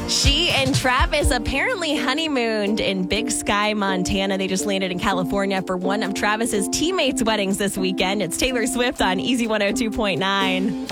She and Travis apparently honeymooned in Big Sky, Montana. They just landed in California for one of Travis's teammates' weddings this weekend. It's Taylor Swift on Easy 102.9.